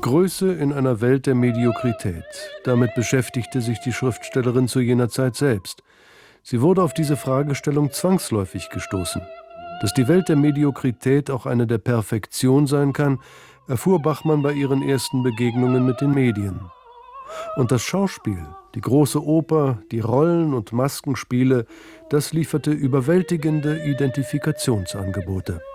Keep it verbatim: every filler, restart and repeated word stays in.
Größe in einer Welt der Mediokrität. Damit beschäftigte sich die Schriftstellerin zu jener Zeit selbst. Sie wurde auf diese Fragestellung zwangsläufig gestoßen. Dass die Welt der Mediokrität auch eine der Perfektion sein kann, erfuhr Bachmann bei ihren ersten Begegnungen mit den Medien. Und das Schauspiel, die große Oper, die Rollen- und Maskenspiele, das lieferte überwältigende Identifikationsangebote.